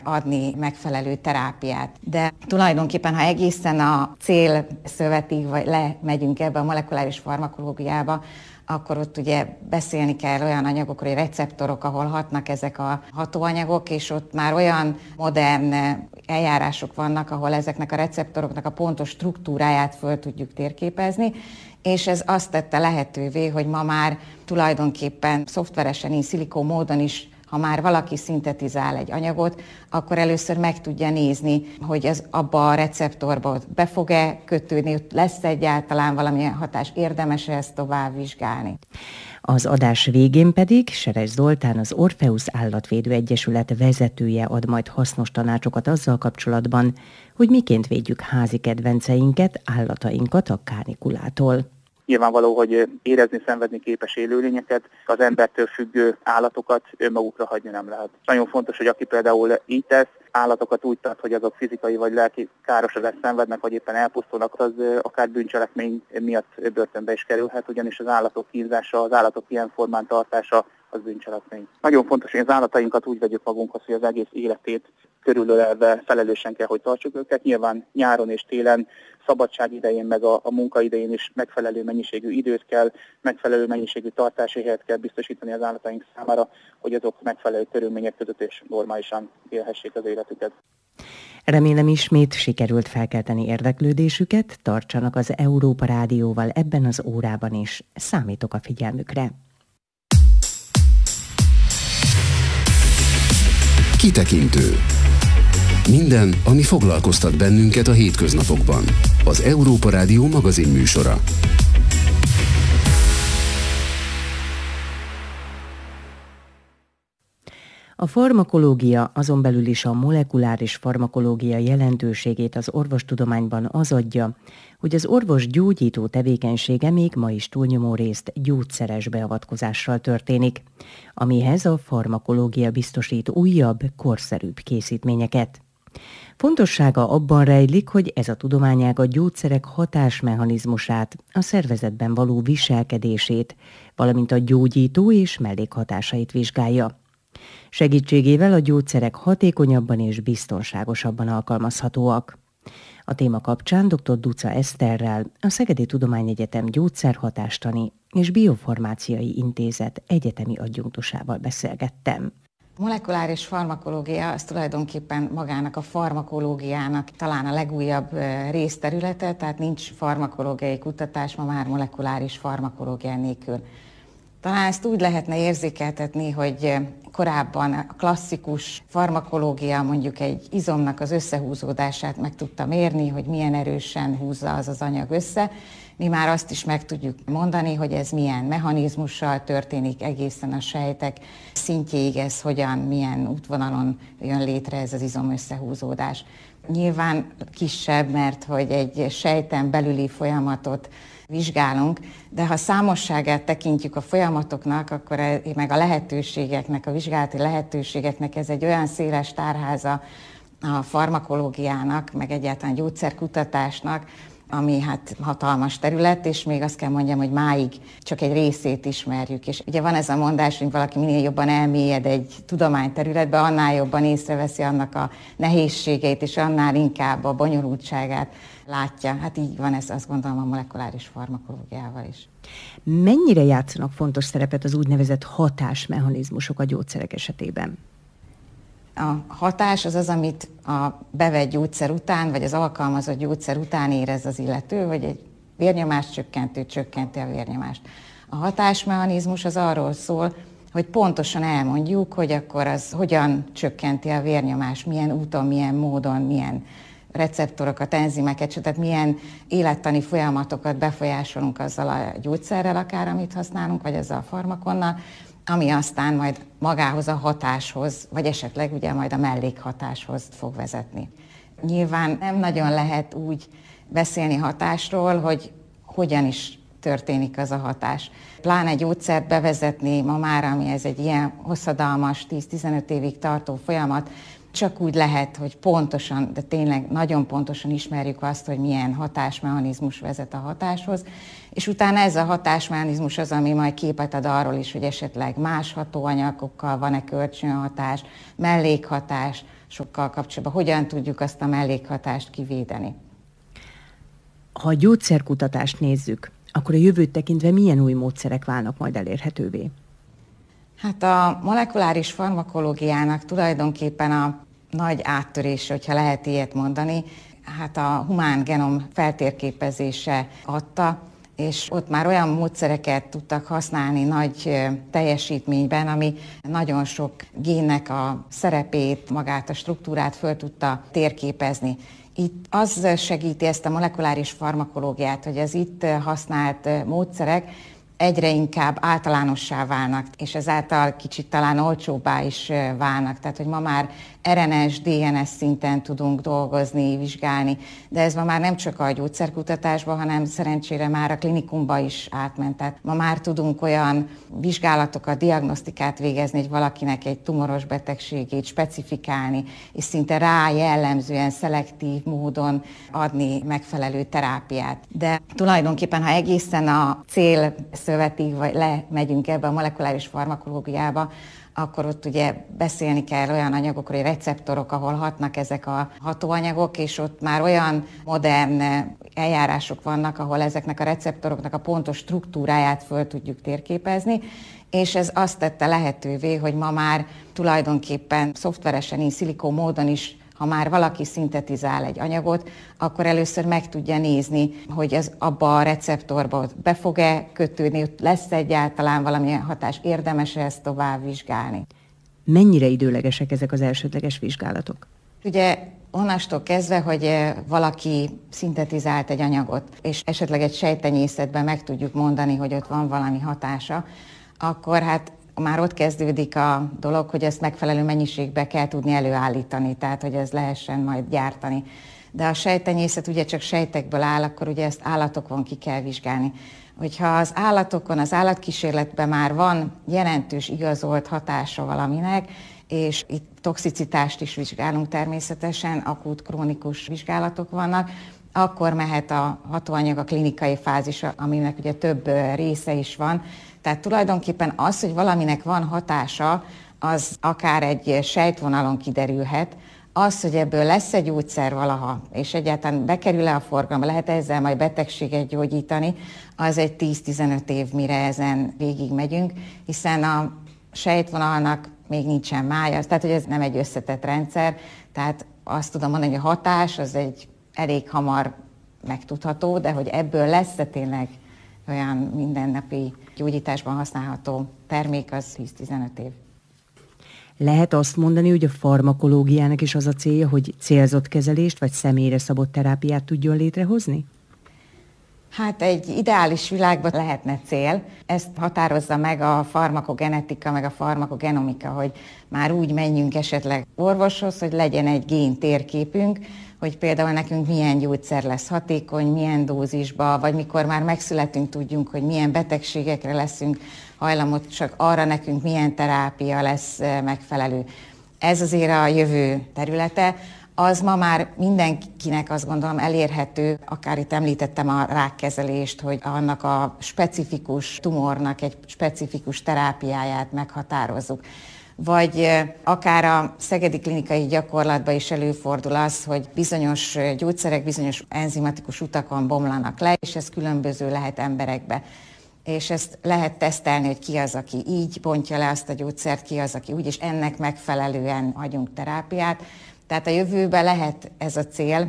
adni megfelelő terápiát. De tulajdonképpen, ha egészen a cél szövetig, vagy lemegyünk ebbe a molekuláris farmakológiába, akkor ott ugye beszélni kell olyan anyagokról, hogy receptorok, ahol hatnak ezek a hatóanyagok, és ott már olyan modern eljárások vannak, ahol ezeknek a receptoroknak a pontos struktúráját föl tudjuk térképezni, és ez azt tette lehetővé, hogy ma már tulajdonképpen szoftveresen, in silico módon is, ha már valaki szintetizál egy anyagot, akkor először meg tudja nézni, hogy ez abba a receptorba be fog-e kötődni, lesz egyáltalán valamilyen hatás, érdemes ezt tovább vizsgálni. Az adás végén pedig Seres Zoltán, az Orpheus Állatvédő Egyesület vezetője ad majd hasznos tanácsokat azzal kapcsolatban, hogy miként védjük házi kedvenceinket, állatainkat a kánikulától. Nyilvánvaló, hogy érezni, szenvedni képes élőlényeket, az embertől függő állatokat önmagukra hagyni nem lehet. Nagyon fontos, hogy aki például így tesz, állatokat úgy tart, hogy azok fizikai vagy lelki károsodást szenvednek, vagy éppen elpusztulnak, az akár bűncselekmény miatt börtönbe is kerülhet, ugyanis az állatok kínzása, az állatok ilyen formán tartása az bűncselekmény. Nagyon fontos, hogy az állatainkat úgy vegyük magunkhoz, hogy az egész életét körülölelve felelősen kell, hogy tartsuk őket. Nyilván nyáron és télen, szabadság idején, meg a munkaidején is megfelelő mennyiségű időt kell, megfelelő mennyiségű tartási helyet kell biztosítani az állataink számára, hogy azok megfelelő körülmények között és normálisan élhessék az életüket. Remélem ismét sikerült felkelteni érdeklődésüket, tartsanak az Európa Rádióval ebben az órában is. Számítok a figyelmükre. Kitekintő. Minden, ami foglalkoztat bennünket a hétköznapokban. Az Európa Rádió magazin műsora. A farmakológia, azon belül is a molekuláris farmakológia jelentőségét az orvostudományban az adja, hogy az orvos gyógyító tevékenysége még ma is túlnyomó részt gyógyszeres beavatkozással történik, amihez a farmakológia biztosít újabb, korszerűbb készítményeket. Fontossága abban rejlik, hogy ez a tudományág a gyógyszerek hatásmechanizmusát, a szervezetben való viselkedését, valamint a gyógyító és mellékhatásait vizsgálja. Segítségével a gyógyszerek hatékonyabban és biztonságosabban alkalmazhatóak. A téma kapcsán dr. Duca Eszterrel, a Szegedi Tudományegyetem Gyógyszerhatástani és Biofarmáciai Intézet egyetemi adjunktusával beszélgettem. A molekuláris farmakológia az tulajdonképpen magának a farmakológiának talán a legújabb részterülete, tehát nincs farmakológiai kutatás ma már molekuláris farmakológia nélkül. Talán ezt úgy lehetne érzékeltetni, hogy korábban a klasszikus farmakológia mondjuk egy izomnak az összehúzódását meg tudta mérni, hogy milyen erősen húzza az anyag össze. Mi már azt is meg tudjuk mondani, hogy ez milyen mechanizmussal történik egészen a sejtek szintjéig, ez hogyan, milyen útvonalon jön létre ez az izom összehúzódás. Nyilván kisebb, mert hogy egy sejten belüli folyamatot vizsgálunk, de ha számosságát tekintjük a folyamatoknak, akkor meg a lehetőségeknek, a vizsgálati lehetőségeknek ez egy olyan széles tárháza a farmakológiának, meg egyáltalán gyógyszerkutatásnak, ami hát hatalmas terület, és még azt kell mondjam, hogy máig csak egy részét ismerjük. És ugye van ez a mondás, hogy valaki minél jobban elmélyed egy tudományterületbe, annál jobban észreveszi annak a nehézségeit, és annál inkább a bonyolultságát látja. Hát így van ez, azt gondolom, a molekuláris farmakológiával is. Mennyire játszanak fontos szerepet az úgynevezett hatásmechanizmusok a gyógyszerek esetében? A hatás az az, amit a bevett gyógyszer után, vagy az alkalmazott gyógyszer után érez az illető, hogy egy vérnyomás csökkenti a vérnyomást. A hatásmechanizmus az arról szól, hogy pontosan elmondjuk, hogy akkor az hogyan csökkenti a vérnyomást, milyen úton, milyen módon, milyen receptorokat, enzimeket, tehát milyen élettani folyamatokat befolyásolunk azzal a gyógyszerrel akár, amit használunk, vagy azzal a farmakonnal, ami aztán majd magához a hatáshoz, vagy esetleg ugye majd a mellékhatáshoz fog vezetni. Nyilván nem nagyon lehet úgy beszélni hatásról, hogy hogyan is történik az a hatás. Pláne egy gyógyszert bevezetni ma már, ami ez egy ilyen hosszadalmas, 10-15 évig tartó folyamat, csak úgy lehet, hogy pontosan, de tényleg nagyon pontosan ismerjük azt, hogy milyen hatásmechanizmus vezet a hatáshoz, és utána ez a hatásmechanizmus az, ami majd képet ad arról is, hogy esetleg más hatóanyagokkal van-e kölcsönhatás, mellékhatás, sokkal kapcsolatban, hogyan tudjuk azt a mellékhatást kivédeni. Ha a gyógyszerkutatást nézzük, akkor a jövőt tekintve milyen új módszerek válnak majd elérhetővé? Hát a molekuláris farmakológiának tulajdonképpen a nagy áttörése, hogyha lehet ilyet mondani, hát a humán genom feltérképezése adta, és ott már olyan módszereket tudtak használni nagy teljesítményben, ami nagyon sok génnek a szerepét, magát a struktúrát föl tudta térképezni. Itt az segíti ezt a molekuláris farmakológiát, hogy az itt használt módszerek egyre inkább általánossá válnak, és ezáltal kicsit talán olcsóbbá is válnak. Tehát, hogy ma már RNS, DNS szinten tudunk dolgozni, vizsgálni, de ez ma már nem csak a gyógyszerkutatásban, hanem szerencsére már a klinikumba is átment. Tehát ma már tudunk olyan vizsgálatokat, diagnosztikát végezni, hogy valakinek egy tumoros betegségét specifikálni, és szinte rá jellemzően szelektív módon adni megfelelő terápiát. De tulajdonképpen, ha egészen a célszövetig vagy lemegyünk ebbe a molekuláris farmakológiába, akkor ott ugye beszélni kell olyan anyagokról, hogy receptorok, ahol hatnak ezek a hatóanyagok, és ott már olyan modern eljárások vannak, ahol ezeknek a receptoroknak a pontos struktúráját föl tudjuk térképezni, és ez azt tette lehetővé, hogy ma már tulajdonképpen szoftveresen, in silico módon is, ha már valaki szintetizál egy anyagot, akkor először meg tudja nézni, hogy ez abba a receptorba be fog-e kötődni, lesz egyáltalán valamilyen hatás, érdemes ezt tovább vizsgálni. Mennyire időlegesek ezek az elsődleges vizsgálatok? Ugye onnastól kezdve, hogy valaki szintetizált egy anyagot, és esetleg egy sejttenyészetben meg tudjuk mondani, hogy ott van valami hatása, akkor hát már ott kezdődik a dolog, hogy ezt megfelelő mennyiségbe kell tudni előállítani, tehát hogy ez lehessen majd gyártani. De a sejttenyészet ugye csak sejtekből áll, akkor ugye ezt állatokon ki kell vizsgálni. Hogyha az állatokon, az állatkísérletben már van jelentős igazolt hatása valaminek, és itt toxicitást is vizsgálunk természetesen, akut, krónikus vizsgálatok vannak, akkor mehet a hatóanyag a klinikai fázisra, aminek ugye több része is van. Tehát tulajdonképpen az, hogy valaminek van hatása, az akár egy sejtvonalon kiderülhet, az, hogy ebből lesz egy gyógyszer valaha, és egyáltalán bekerül-e a forgalomba, lehet ezzel majd betegséget gyógyítani, az egy 10-15 év, mire ezen végig megyünk, hiszen a sejtvonalnak még nincsen mája, tehát hogy ez nem egy összetett rendszer, tehát azt tudom mondani, hogy a hatás az egy elég hamar megtudható, de hogy ebből lesz-e tényleg olyan mindennapi gyógyításban használható termék, az 10-15 év. Lehet azt mondani, hogy a farmakológiának is az a célja, hogy célzott kezelést vagy személyre szabott terápiát tudjon létrehozni? Hát egy ideális világban lehetne cél. Ezt határozza meg a farmakogenetika, meg a farmakogenomika, hogy már úgy menjünk esetleg orvoshoz, hogy legyen egy géntérképünk, hogy például nekünk milyen gyógyszer lesz hatékony, milyen dózisba, vagy mikor már megszületünk, tudjunk, hogy milyen betegségekre leszünk hajlamosak, arra nekünk milyen terápia lesz megfelelő. Ez azért a jövő területe. Az ma már mindenkinek azt gondolom elérhető, akár itt említettem a rákkezelést, hogy annak a specifikus tumornak egy specifikus terápiáját meghatározzuk. Vagy akár a szegedi klinikai gyakorlatban is előfordul az, hogy bizonyos gyógyszerek bizonyos enzimatikus utakon bomlanak le, és ez különböző lehet emberekbe. És ezt lehet tesztelni, hogy ki az, aki így bontja le azt a gyógyszert, ki az, aki úgy, és ennek megfelelően adjunk terápiát. Tehát a jövőben lehet ez a cél,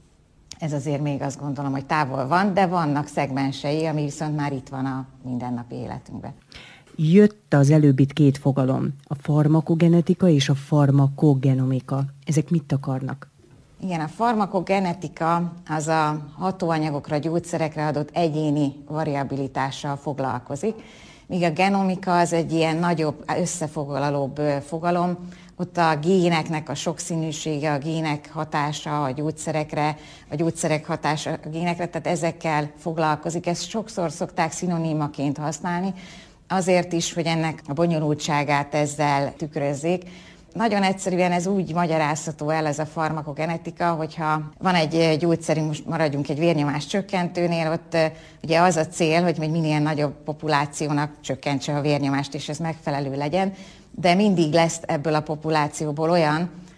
ez azért még azt gondolom, hogy távol van, de vannak szegmensei, ami viszont már itt van a mindennapi életünkben. Jött az előbb itt két fogalom, a farmakogenetika és a farmakogenomika. Ezek mit akarnak? Igen, a farmakogenetika az a hatóanyagokra, gyógyszerekre adott egyéni variabilitással foglalkozik, míg a genomika az egy ilyen nagyobb, összefoglalóbb fogalom. Ott a géneknek a sokszínűsége, a gének hatása a gyógyszerekre, a gyógyszerek hatása a génekre, tehát ezekkel foglalkozik. Ezt sokszor szokták szinonimaként használni, azért is, hogy ennek a bonyolultságát ezzel tükrözzék. Nagyon egyszerűen ez úgy magyarázható el, ez a farmakogenetika, hogyha van egy gyógyszerünk, most maradjunk egy vérnyomás csökkentőnél, ott ugye az a cél, hogy minél nagyobb populációnak csökkentse a vérnyomást, és ez megfelelő legyen, de mindig lesz ebből a populációból olyan,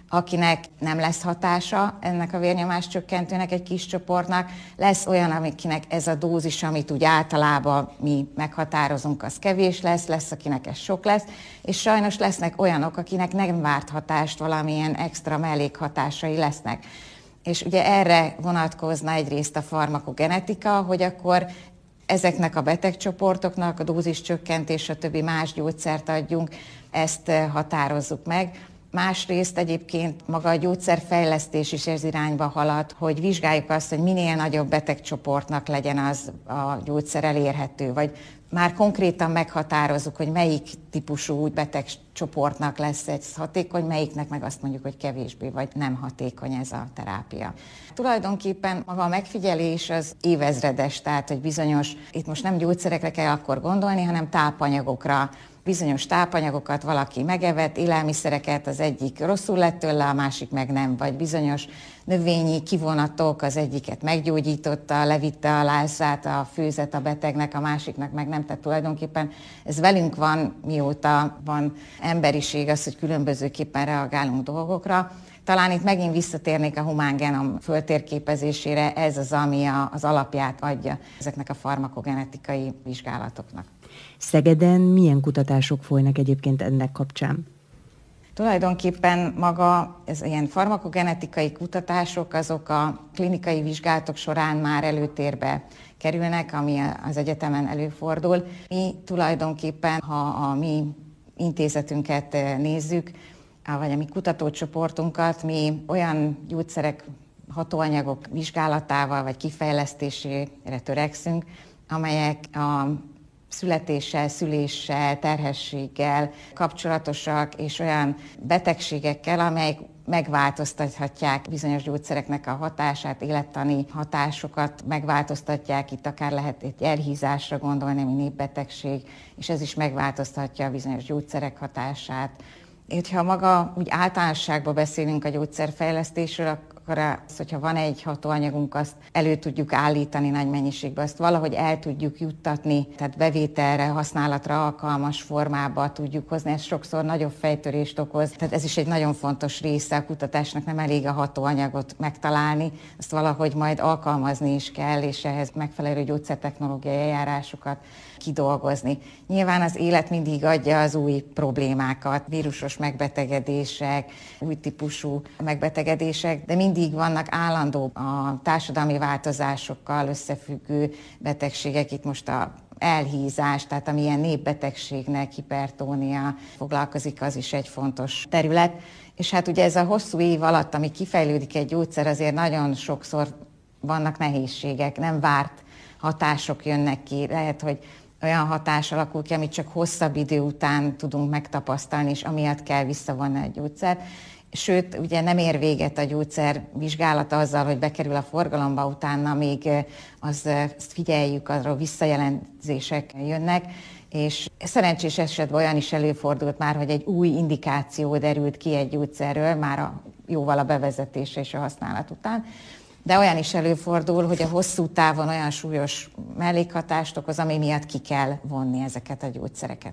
akinek nem lesz hatása ennek a vérnyomás csökkentőnek, egy kis csoportnak. Lesz olyan, akinek ez a dózis, amit úgy általában mi meghatározunk, az kevés lesz, akinek ez sok lesz, és sajnos lesznek olyanok, akinek nem várt hatást, valamilyen extra mellékhatásai lesznek. És ugye erre vonatkozna egyrészt a farmakogenetika, hogy akkor ezeknek a betegcsoportoknak a dózis csökkentés, a többi más gyógyszert adjunk, ezt határozzuk meg. Másrészt egyébként maga a gyógyszerfejlesztés is ez irányba halad, hogy vizsgáljuk azt, hogy minél nagyobb betegcsoportnak legyen az a gyógyszer elérhető, vagy már konkrétan meghatározzuk, hogy melyik típusú betegcsoportnak lesz egy hatékony, melyiknek meg azt mondjuk, hogy kevésbé vagy nem hatékony ez a terápia. Tulajdonképpen maga a megfigyelés az évezredes, tehát hogy bizonyos, itt most nem gyógyszerekre kell akkor gondolni, hanem tápanyagokra. Bizonyos tápanyagokat valaki megevett, élelmiszereket, az egyik rosszul lett tőle, a másik meg nem, vagy bizonyos növényi kivonatok, az egyiket meggyógyította, levitte a lázát, a főzet a betegnek, a másiknak meg nem. Tehát tulajdonképpen ez velünk van, mióta van emberiség, az, hogy különbözőképpen reagálunk dolgokra. Talán itt megint visszatérnék a humán genom föltérképezésére, ez az, ami az alapját adja ezeknek a farmakogenetikai vizsgálatoknak. Szegeden milyen kutatások folynak egyébként ennek kapcsán? Tulajdonképpen maga ez ilyen farmakogenetikai kutatások, azok a klinikai vizsgálatok során már előtérbe kerülnek, ami az egyetemen előfordul. Mi tulajdonképpen, ha a mi intézetünket nézzük, vagy a mi kutatócsoportunkat, mi olyan gyógyszerek, hatóanyagok vizsgálatával vagy kifejlesztésére törekszünk, amelyek a születéssel, szüléssel, terhességgel kapcsolatosak, és olyan betegségekkel, amelyek megváltoztathatják bizonyos gyógyszereknek a hatását, élettani hatásokat megváltoztatják, itt akár lehet egy elhízásra gondolni, ami népbetegség, és ez is megváltoztatja a bizonyos gyógyszerek hatását. Ha maga úgy általánosságban beszélünk a gyógyszerfejlesztésről, akkor az, hogyha van egy hatóanyagunk, azt elő tudjuk állítani nagy mennyiségben, azt valahogy el tudjuk juttatni, tehát bevételre, használatra alkalmas formába tudjuk hozni, ez sokszor nagyobb fejtörést okoz. Tehát ez is egy nagyon fontos része a kutatásnak, nem elég a hatóanyagot megtalálni, azt valahogy majd alkalmazni is kell, és ehhez megfelelő gyógyszertechnológiai eljárásokat kidolgozni. Nyilván az élet mindig adja az új problémákat, vírusos megbetegedések, új típusú megbetegedések, de mindig vannak állandó a társadalmi változásokkal összefüggő betegségek, itt most a elhízás, tehát amilyen népbetegségnek, hipertónia foglalkozik, az is egy fontos terület. És hát ugye ez a hosszú év alatt, ami kifejlődik egy gyógyszer, azért nagyon sokszor vannak nehézségek, nem várt hatások jönnek ki. Lehet, hogy olyan hatás alakul ki, amit csak hosszabb idő után tudunk megtapasztalni, és amiatt kell visszavonni a gyógyszert. Sőt, ugye nem ér véget a gyógyszer vizsgálata azzal, hogy bekerül a forgalomba, utána még azt figyeljük, arról visszajelentések jönnek, és szerencsés esetben olyan is előfordult már, hogy egy új indikáció derült ki egy gyógyszerről, már jóval a bevezetése és a használat után. De olyan is előfordul, hogy a hosszú távon olyan súlyos mellékhatást okoz, ami miatt ki kell vonni ezeket a gyógyszereket.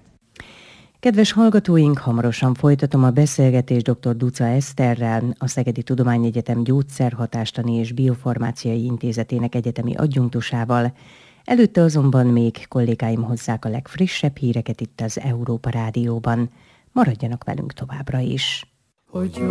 Kedves hallgatóink, hamarosan folytatom a beszélgetést dr. Duca Eszterrel, a Szegedi Tudományegyetem Gyógyszerhatástani és Biofarmáciai Intézetének egyetemi adjunktusával. Előtte azonban még kollégáim hozzák a legfrissebb híreket itt az Európa Rádióban. Maradjanak velünk továbbra is.